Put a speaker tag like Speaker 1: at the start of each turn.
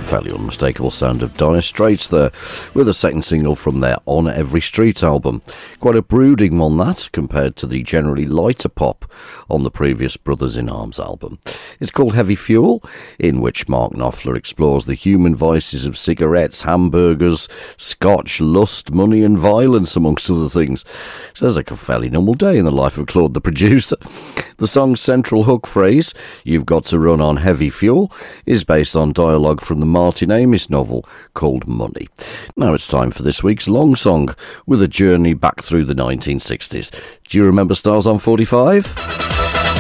Speaker 1: fairly unmistakable sound of Dire Straits there, with a second single from their On Every Street album. Quite a brooding one, that, compared to the generally lighter pop on the previous Brothers in Arms album. It's called Heavy Fuel, in which Mark Knopfler explores the human vices of cigarettes, hamburgers, scotch, lust, money and violence, amongst other things. Sounds like a fairly normal day in the life of Claude the producer. The song's central hook phrase, "You've got to run on heavy fuel," is based on dialogue from the Martin Amis novel called Money. Now it's time for this week's long song, with a journey back through the 1960s. Do you remember Stars on 45?